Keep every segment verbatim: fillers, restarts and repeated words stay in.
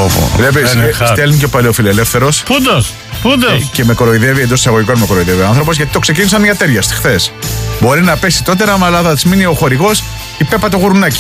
Βλέπεις, στέλνει και ο παλαιοφιλελεύθερος. Πούντος, πούντος. Και με κοροϊδεύει, εντός εισαγωγικών με κοροϊδεύει ο άνθρωπος, γιατί το ξεκίνησαν οι ατέριαστοι χθες. Μπορεί να πέσει τότε, αλλά θα της μείνει ο χορηγός η Πέπα το Γουρνάκι.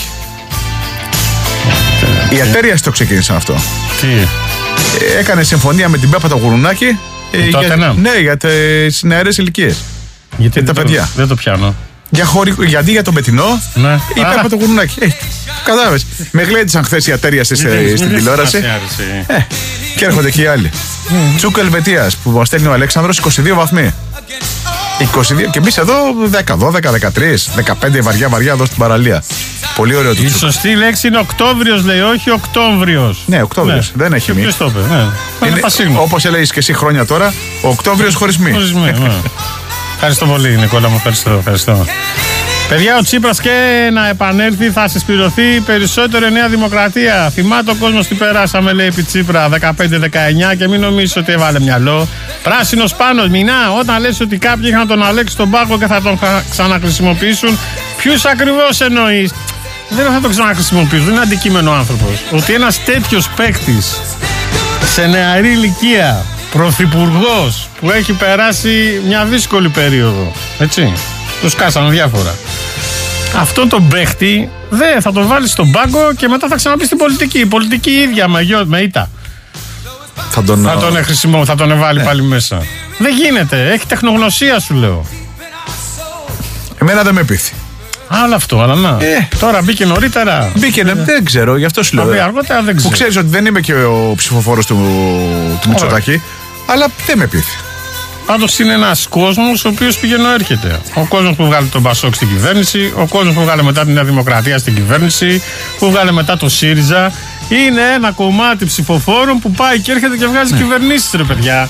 Οι ατέριαστοι το ξεκίνησαν αυτό. Τι. Έκανε συμφωνία με την Πέπα το Γουρνάκι. Για, ναι, για τις νεαρές ηλικίες. Γιατί για τα το, παιδιά. Δεν το πιάνω. Για χωρι... Γιατί για τον Πετινό, ναι. Η Πέπα το Γουρνάκι. Ε, κατάλαβες. Με γλέντισαν χθες οι ατέριαστοι στην τηλεόραση. Ε, και έρχονται και οι άλλοι. Mm. Τσούκο Ελβετίας που μας στέλνει ο Αλέξανδρος, είκοσι δύο βαθμοί. είκοσι δύο, και εμείς εδώ δέκα, δώδεκα, δεκατρία, δεκαπέντε βαριά βαριά εδώ στην παραλία. Πολύ ωραίο το Η σωστή λέξη είναι Οκτώβριος, λέει, όχι Οκτώβριος. Ναι, Οκτώβριος. Ναι. Δεν έχει μη. Ποιος το είπε, ναι. Είναι, όπως έλεγες και εσύ χρόνια τώρα, ο Οκτώβριος χωρίς μη. Χωρίς μη, ναι. Ευχαριστώ πολύ, Νικόλα μου, ευχαριστώ, ευχαριστώ. Παιδιά, ο Τσίπρας και να επανέλθει θα συσπηρωθεί περισσότερο η Νέα Δημοκρατία. Θυμάται ο κόσμος τι περάσαμε, λέει επί Τσίπρα δεκαπέντε δεκαεννιά, και μην νομίζεις ότι έβαλε μυαλό. Πράσινος Πάνος, Μινά, όταν λες ότι κάποιοι είχαν τον Αλέξη στον πάγκο και θα τον ξαναχρησιμοποιήσουν, ποιους ακριβώς εννοείς? Δεν θα τον ξαναχρησιμοποιήσουν, είναι αντικείμενο άνθρωπος. Ότι ένας τέτοιος παίκτης σε νεαρή ηλικία, πρωθυπουργός που έχει περάσει μια δύσκολη περίοδο, έτσι, τους κάσανε διάφορα. Αυτόν τον παίχτη δεν θα τον βάλει στον πάγκο και μετά θα ξαναπεί στην πολιτική. Η πολιτική ίδια με, με ήττα. Θα τον, θα τον χρησιμο, θα τον βάλει ε. πάλι μέσα. Δεν γίνεται. Έχει τεχνογνωσία, σου λέω. Εμένα δεν με πείθει. Άλλο αυτό, αλλά να. Ε. Τώρα μπήκε νωρίτερα. Μπήκε, ε. δεν ξέρω, γι' αυτό σου λέω. Αργότερα δεν ξέρω. Που ξέρεις ότι δεν είμαι και ο ψηφοφόρος του, του Μητσοτάκη, αλλά δεν με πείθει. Πάντως είναι ένας κόσμος ο οποίος πηγαίνει έρχεται. Ο κόσμος που βγάλε τον Πασόκ στην κυβέρνηση, ο κόσμος που βγάλε μετά την Νέα Δημοκρατία στην κυβέρνηση, που βγάλε μετά το ΣΥΡΙΖΑ. Είναι ένα κομμάτι ψηφοφόρων που πάει και έρχεται και βγάζει ναι. κυβερνήσεις, ρε παιδιά.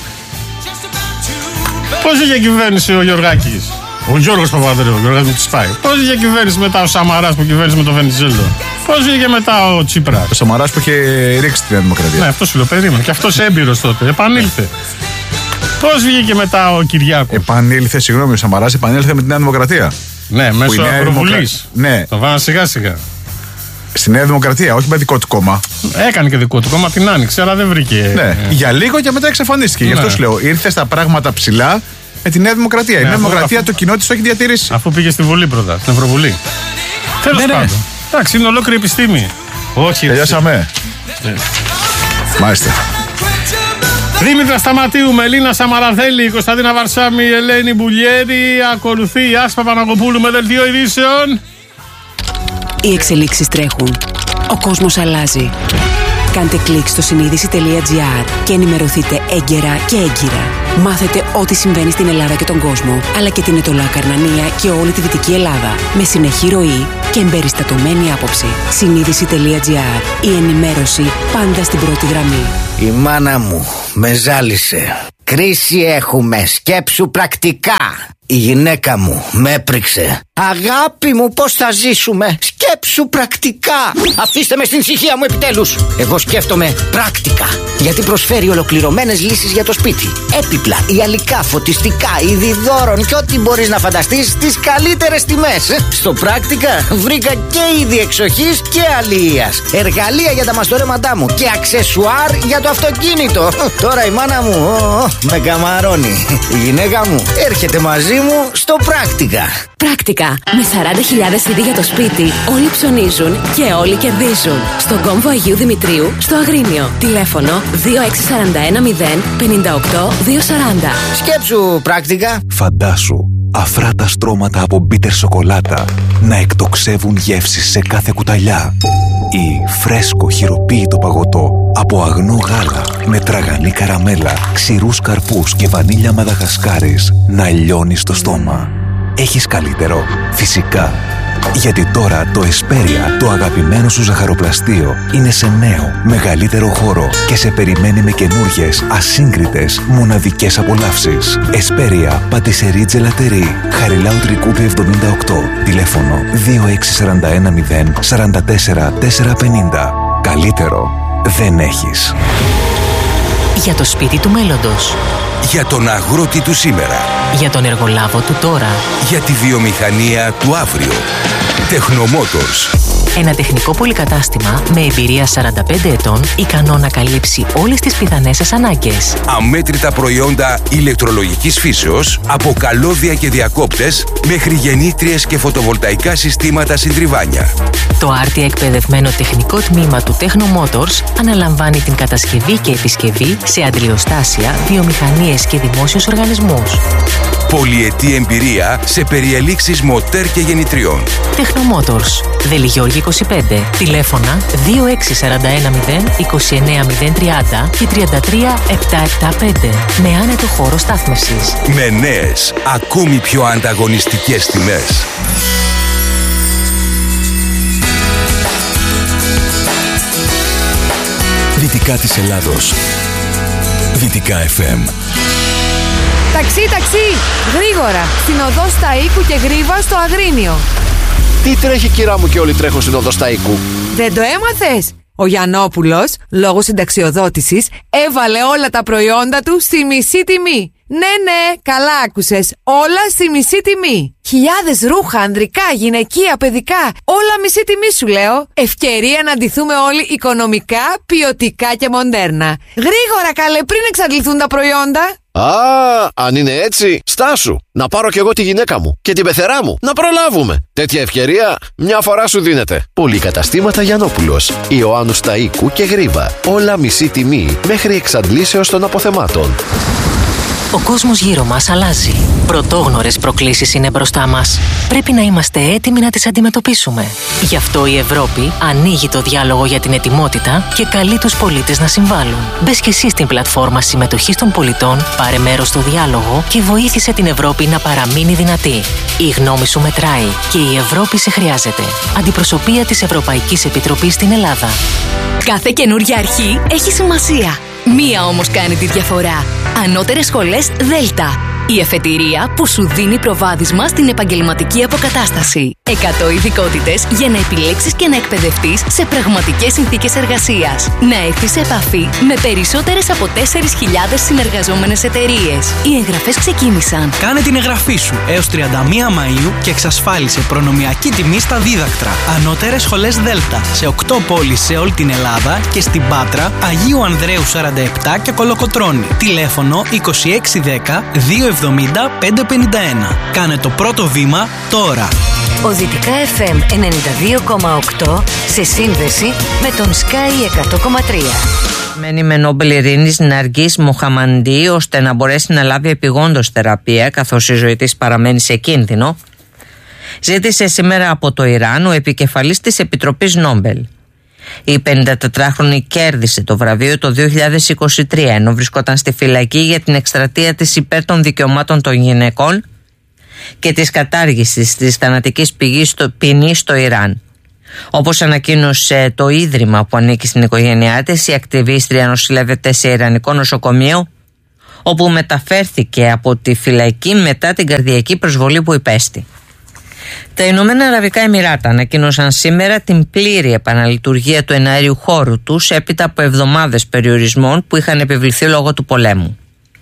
Πώς είχε κυβέρνηση ο Γιωργάκης? Ο Γιώργος Παπανδρέου, ο Γιώργος μου τη πάει. Πώς είχε κυβέρνηση μετά ο Σαμαράς που κυβέρνησε με το Βενιζέλο? Πώς είχε μετά ο Τσίπρας? Ο Σαμαράς που είχε ρίξει τη Νέα Δημοκρατία. Ναι, αυτό σου λέω, περίμενε. Και αυτός έμπειρος τότε, επανήλθε. Πώς βγήκε μετά ο Κυριάκος? Επανήλθε, συγγνώμη, ο Σαμαράς επανήλθε με τη Νέα Δημοκρατία. Ναι, μέσω Ευρωβουλής. Ναι. Το βάνα σιγά σιγά. Στη Νέα Δημοκρατία, όχι με δικό του κόμμα. Έκανε και δικό του κόμμα την άνοιξε, αλλά δεν βρήκε. Ναι, ε. για λίγο και μετά εξαφανίστηκε. Ναι. Γι' αυτό σου λέω, ήρθε στα πράγματα ψηλά με τη Νέα Δημοκρατία. Ναι, η Νέα Δημοκρατία αφού, το κοινό τη το έχει διατηρήσει. Αφού πήγε στη Βουλή πρώτα, στην Ευρωβουλή. Τέλος ναι, πάντων. Ναι. Εντάξει, είναι ολόκληρη επιστήμη. Όχι. Τελειώσαμε. Ναι. Μάλιστα. Δήμητρα Σταματίου, Μελίνα Σαμαραθέλη, Κωνσταντίνα Βαρσάμι, Ελένη Μπουλιέρη. Ακολουθεί η Άσπα Παναγοπούλου με δελτίο ειδήσεων. Οι εξελίξεις τρέχουν. Ο κόσμος αλλάζει. Κάντε κλικ στο συνείδηση τελεία τζι άρ και ενημερωθείτε έγκαιρα και έγκυρα. Μάθετε ό,τι συμβαίνει στην Ελλάδα και τον κόσμο, αλλά και την Ετωλά Καρνανία και όλη τη Δυτική Ελλάδα. Με συνεχή ροή και εμπεριστατωμένη άποψη. συνείδηση τελεία τζι άρ. Η ενημέρωση πάντα στην πρώτη γραμμή. Η μάνα μου με ζάλισε. Κρίση έχουμε, σκέψου πρακτικά. Η γυναίκα μου με έπριξε. Αγάπη μου, πώς θα ζήσουμε? Σκέψου πρακτικά. Αφήστε με στην ησυχία μου επιτέλους. Εγώ σκέφτομαι πράκτικα, γιατί προσφέρει ολοκληρωμένες λύσεις για το σπίτι. Έπιπλα, ιαλικά, φωτιστικά, είδη δώρων και ό,τι μπορείς να φανταστείς στις καλύτερες τιμές. Στο πράκτικα βρήκα και είδη εξοχής και αλληλείας, εργαλεία για τα μαστορέματά μου και αξεσουάρ για το αυτοκίνητο. Τώρα η μάνα μου ο, με καμαρώνει. Η γυναίκα μου έρχεται μαζί μου στο πράκτικα. Πράκτικα. Με σαράντα χιλιάδες είδη για το σπίτι, όλοι ψωνίζουν και όλοι κερδίζουν. Στον κόμβο Αγίου Δημητρίου, στο Αγρίνιο. Τηλέφωνο δύο έξι τέσσερα ένα μηδέν πέντε οκτώ δύο σαράντα. Σκέψου πράκτικα. Φαντάσου αφράτα στρώματα από μπίτερ σοκολάτα να εκτοξεύουν γεύσεις σε κάθε κουταλιά. Ή φρέσκο χειροποίητο παγωτό από αγνό γάλα με τραγανή καραμέλα, ξηρούς καρπούς και βανίλια μαδαγασκάρης να λιώνει στο στόμα. Έχεις καλύτερο? Φυσικά. Γιατί τώρα το Εσπέρια, το αγαπημένο σου ζαχαροπλαστείο, είναι σε νέο, μεγαλύτερο χώρο και σε περιμένει με καινούργιες, ασύγκριτες, μοναδικές απολαύσεις. Εσπέρια, πατησερί τζελατερί, Χαριλάου Τρικούπη εβδομήντα οκτώ, τηλέφωνο δύο έξι τέσσερα ένα μηδέν τέσσερα τέσσερα τέσσερα πενήντα. Καλύτερο δεν έχεις. Για το σπίτι του μέλλοντος. Για τον αγρότη του σήμερα. Για τον εργολάβο του τώρα. Για τη βιομηχανία του αύριο. Τεχνομότορς. Ένα τεχνικό πολυκατάστημα με εμπειρία σαράντα πέντε ετών, ικανό να καλύψει όλες τις πιθανές σας ανάγκες. Αμέτρητα προϊόντα ηλεκτρολογικής φύσεως, από καλώδια και διακόπτες μέχρι γεννήτριες και φωτοβολταϊκά συστήματα συντριβάνια. Το άρτια εκπαιδευμένο τεχνικό τμήμα του Techno Motors αναλαμβάνει την κατασκευή και επισκευή σε αντλιοστάσια, βιομηχανίες και δημόσιους οργανισμούς. Πολυετή εμπειρία σε περιελήξεις μοτέρ και γεννητριών. Techno Motors, Βελιγιώργη είκοσι πέντε, τηλέφωνα δύο έξι τέσσερα ένα μηδέν είκοσι εννέα μηδέν τριάντα και τριάντα τρία επτακόσια εβδομήντα πέντε, με άνετο χώρο στάθμευσης. Με νέες, ακόμη πιο ανταγωνιστικές τιμές. Δυτικά της Ελλάδος. Δυτικά εφ εμ. Ταξί, ταξί! Γρήγορα! Στην οδό Σταΐκου και Γρίβα στο Αγρίνιο. Τι τρέχει, κυρά μου, και όλοι τρέχουν στην οδό Σταΐκου? Δεν το έμαθες? Ο Γιαννόπουλος, λόγω συνταξιοδότησης, έβαλε όλα τα προϊόντα του στη μισή τιμή. Ναι, ναι, καλά άκουσες. Όλα στη μισή τιμή. Χιλιάδες ρούχα, ανδρικά, γυναικεία, παιδικά. Όλα μισή τιμή σου λέω. Ευκαιρία να ντυθούμε όλοι οικονομικά, ποιοτικά και μοντέρνα. Γρήγορα καλέ, πριν εξαντληθούν τα προϊόντα. Α, αν είναι έτσι, στάσου. Να πάρω κι εγώ τη γυναίκα μου και την πεθερά μου. Να προλάβουμε. Τέτοια ευκαιρία μια φορά σου δίνεται. Πολυκαταστήματα Γιαννόπουλος, Ιωάννου Σταΐκου και Γρίβα. Όλα μισή τιμή μέχρι εξαντλήσεως των αποθεμάτων. Ο κόσμος γύρω μας αλλάζει. Πρωτόγνωρες προκλήσεις είναι μπροστά μας. Πρέπει να είμαστε έτοιμοι να τις αντιμετωπίσουμε. Γι' αυτό η Ευρώπη ανοίγει το διάλογο για την ετοιμότητα και καλεί τους πολίτες να συμβάλλουν. Μπες και εσύ στην πλατφόρμα συμμετοχής των πολιτών, πάρε μέρος στο διάλογο και βοήθησε την Ευρώπη να παραμείνει δυνατή. Η γνώμη σου μετράει και η Ευρώπη σε χρειάζεται. Αντιπροσωπεία της Ευρωπαϊκής Επιτροπής στην Ελλάδα. Κάθε καινούργια αρχή έχει σημασία. Μία όμως κάνει τη διαφορά. Ανώτερες σχολές Δέλτα. Η εφετηρία που σου δίνει προβάδισμα στην επαγγελματική αποκατάσταση. εκατό ειδικότητες για να επιλέξεις και να εκπαιδευτείς σε πραγματικές συνθήκες εργασίας. Να έρθεις σε επαφή με περισσότερες από τέσσερις χιλιάδες συνεργαζόμενες εταιρείες. Οι εγγραφές ξεκίνησαν. Κάνε την εγγραφή σου έως τριάντα μία Μαΐου και εξασφάλισε προνομιακή τιμή στα δίδακτρα. Ανώτερες σχολές Δέλτα σε οκτώ πόλεις σε όλη την Ελλάδα και στην Πάτρα, Αγίου Ανδρέου σαράντα επτά και Κολοκοτρώνη. Τηλέφωνο είκοσι έξι δέκα δύο εβδομήντα πεντακόσια πενήντα ένα. Κάνε το πρώτο βήμα τώρα. Ο Δυτικά εφ εμ ενενήντα δύο κόμμα οκτώ σε σύνδεση με τον Sky εκατό κόμμα τρία. Μένει με Νόμπελ Ειρήνης Ναργής Μοχαμαντή ώστε να μπορέσει να λάβει επιγόντως θεραπεία καθώς η ζωή της παραμένει σε κίνδυνο. Ζήτησε σήμερα από το Ιράν ο επικεφαλής της Επιτροπής Νόμπελ. Η πενηντατετράχρονη κέρδισε το βραβείο το δύο χιλιάδες είκοσι τρία ενώ βρισκόταν στη φυλακή για την εκστρατεία της υπέρ των δικαιωμάτων των γυναικών και της κατάργησης της θανατικής ποινής στο Ιράν. Όπως ανακοίνωσε το ίδρυμα που ανήκει στην οικογένειά της, η ακτιβίστρια νοσηλεύεται σε ιρανικό νοσοκομείο όπου μεταφέρθηκε από τη φυλακή μετά την καρδιακή προσβολή που υπέστη. Τα Ηνωμένα Αραβικά Εμιράτα ανακοίνωσαν σήμερα την πλήρη επαναλειτουργία του εναέριου χώρου τους έπειτα από εβδομάδες περιορισμών που είχαν επιβληθεί λόγω του πολέμου.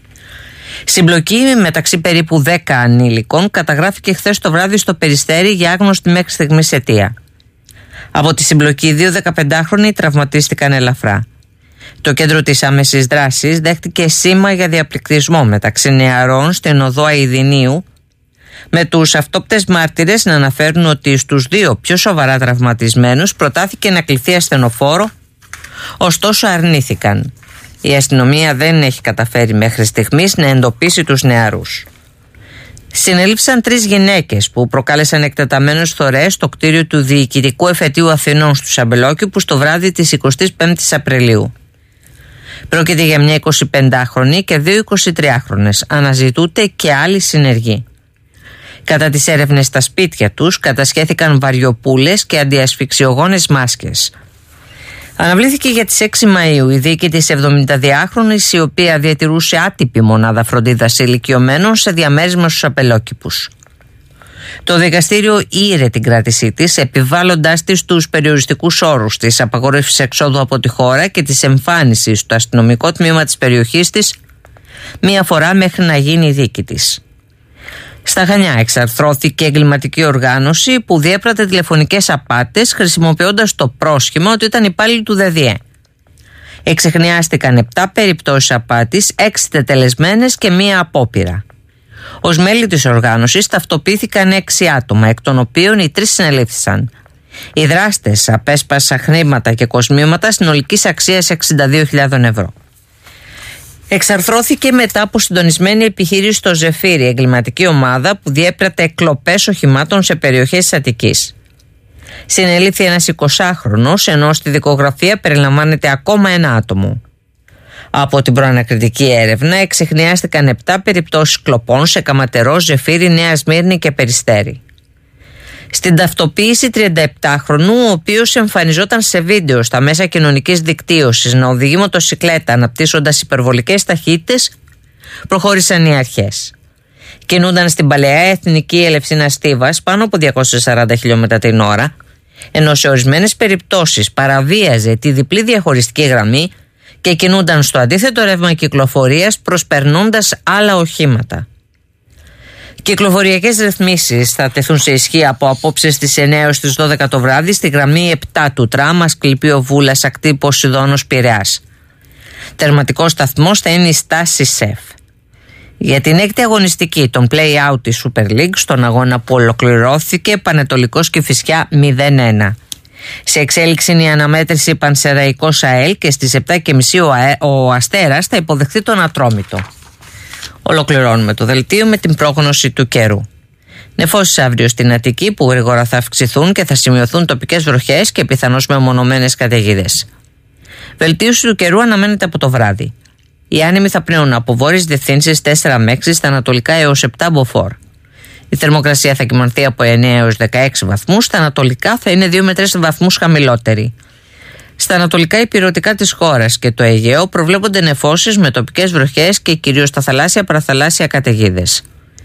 Συμπλοκή μεταξύ περίπου δέκα ανήλικων καταγράφηκε χθες το βράδυ στο Περιστέρι για άγνωστη μέχρι στιγμής αιτία. Από τη συμπλοκή δύο δεκαπεντάχρονοι τραυματίστηκαν ελαφρά. Το κέντρο της άμεσης δράσης δέχτηκε σήμα για διαπληκτισμό μεταξύ νεαρών στην οδό Αηδινίου, με τους αυτόπτες μάρτυρες να αναφέρουν ότι στους δύο πιο σοβαρά τραυματισμένους προτάθηκε να κληθεί ασθενοφόρο, ωστόσο αρνήθηκαν. Η αστυνομία δεν έχει καταφέρει μέχρι στιγμής να εντοπίσει τους νεαρούς. Συνελήφθησαν τρεις γυναίκες που προκάλεσαν εκτεταμένους θωρές στο κτίριο του Διοικητικού Εφετείου Αθηνών στους Αμπελόκηπους το βράδυ της εικοστής πέμπτης Απριλίου. Πρόκειται για μια εικοσιπεντάχρονη και δύο εικοσιτριάχρονες. Αναζητούνται και άλλοι συνεργοί. Κατά τις έρευνες στα σπίτια τους κατασχέθηκαν βαριοπούλες και αντιασφυξιογόνες μάσκες. Αναβλήθηκε για τις έξι Μαΐου η δίκη της εβδομηνταδυάχρονης η οποία διατηρούσε άτυπη μονάδα φροντίδας ηλικιωμένων σε διαμέρισμα στους Απελόκηπους. Το δικαστήριο ήρε την κράτησή της επιβάλλοντάς της τους περιοριστικούς όρους της απαγόρευσης εξόδου από τη χώρα και της εμφάνισης στο αστυνομικό τμήμα της περιοχής της μία φορά μέχρι να γίνει η δίκη της. Στα Χανιά εξαρθρώθηκε εγκληματική οργάνωση που διέπρατε τηλεφωνικές απάτες χρησιμοποιώντας το πρόσχημα ότι ήταν υπάλληλοι του ΔΔΕ. Εξεχνιάστηκαν επτά περιπτώσεις απάτης, έξι τετελεσμένες και μία απόπειρα. Ως μέλη της οργάνωσης ταυτοποιήθηκαν έξι άτομα, εκ των οποίων οι τρεις συνελήφθησαν. Οι δράστες απέσπασαν χρήματα και κοσμήματα συνολικής αξίας εξήντα δύο χιλιάδες ευρώ. Εξαρθρώθηκε μετά από συντονισμένη επιχείρηση στο Ζεφύρι, εγκληματική ομάδα που διέπρατε εκλοπές οχημάτων σε περιοχές της Αττικής. Συνελήφθη ένας εικοσάχρονος, ενώ στη δικογραφία περιλαμβάνεται ακόμα ένα άτομο. Από την προανακριτική έρευνα εξεχνιάστηκαν επτά περιπτώσεις κλοπών σε Καματερό, Ζεφύρι, Νέα Σμύρνη και Περιστέρι. Στην ταυτοποίηση τριανταεπτάχρονου, ο οποίος εμφανιζόταν σε βίντεο στα μέσα κοινωνικής δικτύωσης να οδηγεί μοτοσικλέτα αναπτύσσοντας υπερβολικές ταχύτητες, προχώρησαν οι αρχές. Κινούνταν στην παλαιά εθνική Ελευσίνα Στίβας πάνω από διακόσια σαράντα χιλιόμετρα την ώρα, ενώ σε ορισμένες περιπτώσεις παραβίαζε τη διπλή διαχωριστική γραμμή και κινούνταν στο αντίθετο ρεύμα κυκλοφορίας προσπερνώντας άλλα οχήματα. Κυκλοφοριακές ρυθμίσεις θα τεθούν σε ισχύ από απόψε στις εννιά έως τις δώδεκα το βράδυ στη γραμμή επτά του τραμ Ασκληπείο Βούλας ακτή Ποσειδώνος Πειραιάς. Τερματικός σταθμός θα είναι η στάση ΣΕΦ. Για την έκτη αγωνιστική των play-out της Super League, στον αγώνα που ολοκληρώθηκε, Πανετολικός Κηφισιά μηδέν ένα. Σε εξέλιξη είναι η αναμέτρηση Πανσεραϊκός ΑΕΛ και στις επτά και μισή ο, ΑΕ, ο Αστέρας θα υποδεχθεί τον Ατρόμητο. Ολοκληρώνουμε το δελτίο με την πρόγνωση του καιρού. Νεφώσεις αύριο στην Αττική που γρήγορα θα αυξηθούν και θα σημειωθούν τοπικές βροχές και πιθανώς μεμονωμένες καταιγίδες. Βελτίωση του καιρού αναμένεται από το βράδυ. Οι άνεμοι θα πνέουν από βόρειες διευθύνσεις τέσσερα με έξι, στα ανατολικά έως επτά μποφόρ. Η θερμοκρασία θα κυμανθεί από εννέα έως δεκαέξι βαθμούς, στα ανατολικά θα είναι δύο με τρεις βαθμούς χαμηλότερη. Στα ανατολικά υπηρετικά της χώρας και το Αιγαίο προβλέπονται νεφώσεις με τοπικές βροχές και κυρίως στα θαλάσσια παραθαλάσσια καταιγίδες.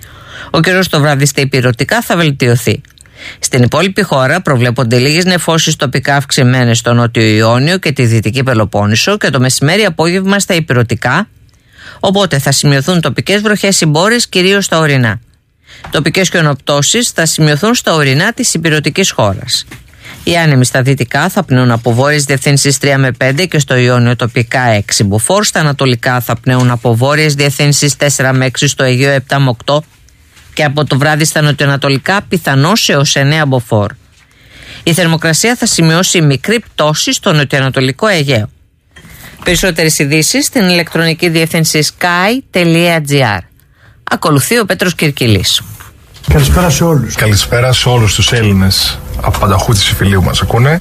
Ο καιρός το βράδυ στα υπηρετικά θα βελτιωθεί. Στην υπόλοιπη χώρα προβλέπονται λίγες νεφώσεις τοπικά αυξημένες στο Νότιο Ιόνιο και τη Δυτική Πελοπόννησο και το μεσημέρι απόγευμα στα υπηρετικά, οπότε θα σημειωθούν τοπικές βροχές συμπόρες κυρίως στα ορεινά. Τοπικές χιονοπτώσεις θα σημειωθούν στα ορεινά της υπηρετικής χώρας. Οι άνεμοι στα δυτικά θα πνέουν από βόρειες διευθύνσεις τρία με πέντε και στο Ιόνιο τοπικά έξι μποφόρ. Στα ανατολικά θα πνέουν από βόρειες διευθύνσεις τέσσερα με έξι, στο Αιγαίο επτά με οκτώ και από το βράδυ στα νοτιοανατολικά πιθανώς έως εννέα μποφόρ. Η θερμοκρασία θα σημειώσει μικρή πτώση στο νοτιοανατολικό Αιγαίο. Περισσότερες ειδήσεις στην ηλεκτρονική διεύθυνση sky τελεία gr. Ακολουθεί ο Πέτρος Κυρκυλής. Καλησπέρα σε όλους. Καλησπέρα σε όλους τους Έλληνες από Πανταχού της Ιφιλίου μας ακούνε.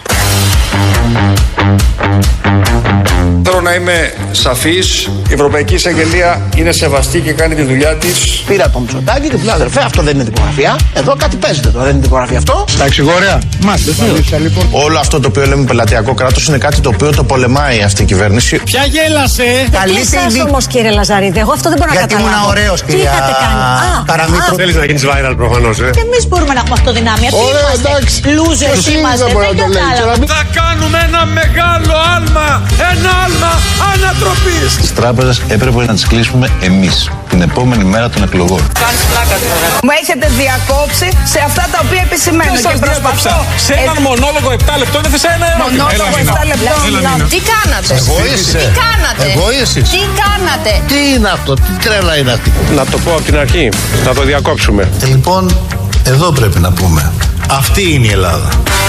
Θέλω να είμαι σαφής. Η Ευρωπαϊκή Εισαγγελία είναι σεβαστή και κάνει τη δουλειά της. Πήρα τον Μητσοτάκη και του λέω αδερφέ, αυτό δεν είναι δικογραφία. Εδώ κάτι παίζεται τώρα, δεν είναι δικογραφία αυτό. Στα εξηγόρια. Μάλιστα. Λοιπόν. Όλο αυτό το οποίο λέμε πελατειακό κράτος είναι κάτι το οποίο το πολεμάει αυτή η κυβέρνηση. Ποια γέλασε! Καλή στιγμή όμως κύριε Λαζαρίδη, εγώ αυτό δεν μπορώ να καταλάβω. Γιατί ήμουν ωραίος κυρία. Τι είχατε κάνει? Καραμήτρο. Θέλεις να γίνεις viral προφανώς, ε. Και εμείς μπορούμε να έχουμε αυτοδυνάμεια. Ωραία, εντάξει. Λούζες είμαστε, δεν κατάλαβα. Θα κάνουμε ένα μεγάλο άλμα. Ένα άλμα ανατροπής. Τις τράπεζες έπρεπε να τις κλείσουμε εμείς την επόμενη μέρα των εκλογών. Κάνεις πλάκα τώρα. Μου έχετε διακόψει σε αυτά τα οποία επισημαίνω και προσπαθώ. Σε έναν μονόλογο επτά λεπτών έθεσα ένα ερώτημα. Μονόλογο επτά λεπτών. Τι κάνατε? Εγώ είσαι. Τι κάνατε? Εγώ είσαι. Τι κάνατε? Τι είναι αυτό, τι τρέλα είναι αυτή. Να το πω από την αρχή, να το διακόψουμε. Ε, λοιπόν, εδώ πρέπει να πούμε. Αυτή είναι η Ελλάδα.